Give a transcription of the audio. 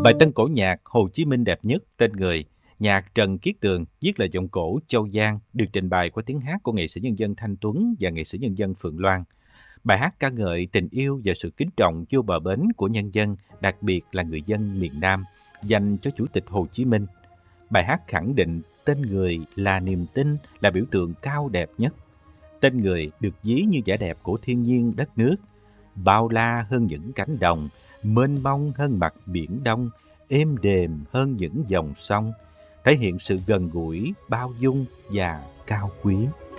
Bài tân cổ nhạc Hồ Chí Minh đẹp nhất tên người, nhạc Trần Kiết Tường, viết lời giọng cổ Châu Giang, được trình bày qua tiếng hát của nghệ sĩ nhân dân Thanh Tuấn và nghệ sĩ nhân dân Phượng Loan. Bài hát ca ngợi tình yêu và sự kính trọng vô bờ bến của nhân dân, đặc biệt là người dân miền Nam, dành cho Chủ tịch Hồ Chí Minh. Bài hát khẳng định tên người là niềm tin, là biểu tượng cao đẹp nhất. Tên người được ví như vẻ đẹp của thiên nhiên đất nước, bao la hơn những cánh đồng, mênh mông hơn mặt biển Đông, êm đềm hơn những dòng sông, thể hiện sự gần gũi, bao dung và cao quý.